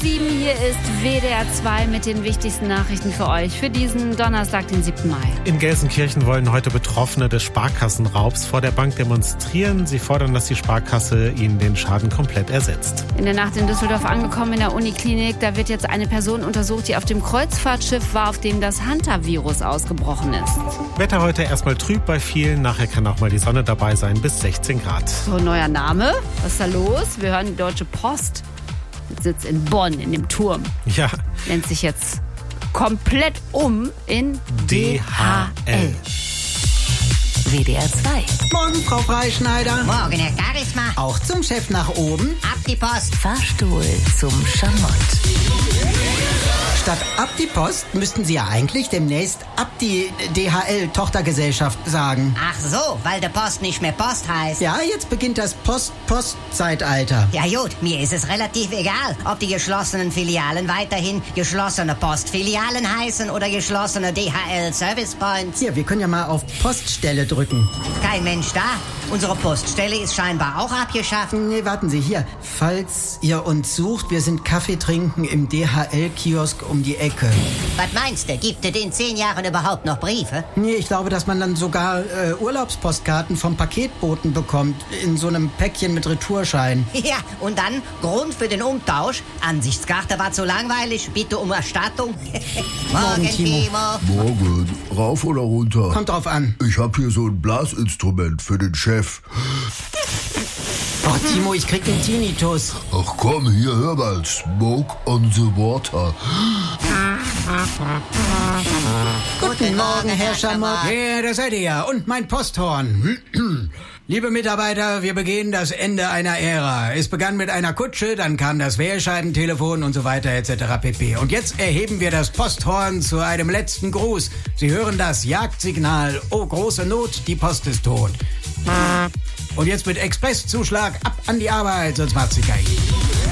7, hier ist WDR 2 mit den wichtigsten Nachrichten für euch für diesen Donnerstag, den 7. Mai. In Gelsenkirchen wollen heute Betroffene des Sparkassenraubs vor der Bank demonstrieren. Sie fordern, dass die Sparkasse ihnen den Schaden komplett ersetzt. In der Nacht in Düsseldorf angekommen in der Uniklinik, da wird jetzt eine Person untersucht, die auf dem Kreuzfahrtschiff war, auf dem das Hunter-Virus ausgebrochen ist. Wetter heute erstmal trüb bei vielen, nachher kann auch mal die Sonne dabei sein, bis 16 Grad. So, neuer Name, was ist da los? Wir hören die Deutsche Post. Sitzt in Bonn, in dem Turm. Ja. Nennt sich jetzt komplett in DHL. WDR 2. Morgen, Frau Freischneider. Morgen, Herr Charisma. Auch zum Chef nach oben. Ab die Post. Fahrstuhl zum Schamott. Statt ab die Post müssten Sie ja eigentlich demnächst ab die DHL-Tochtergesellschaft sagen. Ach so, weil der Post nicht mehr Post heißt. Ja, jetzt beginnt das Post-Post-Zeitalter. Ja gut, mir ist es relativ egal, ob die geschlossenen Filialen weiterhin geschlossene Postfilialen heißen oder geschlossene DHL-Service Points. Hier, wir können ja mal auf Poststelle drücken. Kein Mensch da. Unsere Poststelle ist scheinbar auch abgeschafft. Nee, warten Sie, hier. Falls ihr uns sucht, wir sind Kaffee trinken im DHL-Kiosk um die Ecke. Was meinst du, gibt es in 10 Jahren überhaupt noch Briefe? Nee, ich glaube, dass man dann sogar Urlaubspostkarten vom Paketboten bekommt. In so einem Päckchen mit Retourschein. Ja, und dann Grund für den Umtausch. Ansichtskarte war zu langweilig, bitte um Erstattung. Morgen, Timo. Morgen. Rauf oder runter? Kommt drauf an. Ich hab hier so ein Blasinstrument für den Chef. Oh, Timo, ich krieg den Tinnitus. Ach komm, hier, hör mal. Smoke on the water. Guten Morgen, Herr Schamott. Ja, da seid ihr ja. Und mein Posthorn. Liebe Mitarbeiter, wir begehen das Ende einer Ära. Es begann mit einer Kutsche, dann kam das Wählscheibentelefon und so weiter etc. pp. Und jetzt erheben wir das Posthorn zu einem letzten Gruß. Sie hören das Jagdsignal. Oh, große Not, die Post ist tot. Und jetzt mit Expresszuschlag ab an die Arbeit, sonst macht's die KI.